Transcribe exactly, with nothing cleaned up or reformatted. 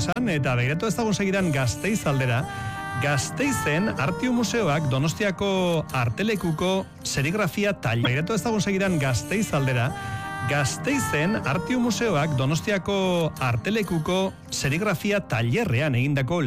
esan, eta begiratu ezagun segidan Gasteiz aldera. Gasteizen Artiu Museoak Donostiako Artelekuko serigrafia taller. Begiratu ezagun segidan Gasteiz aldera. Gasteizen Artiu Museoak Donostiako Artelekuko serigrafia tallerrean egindako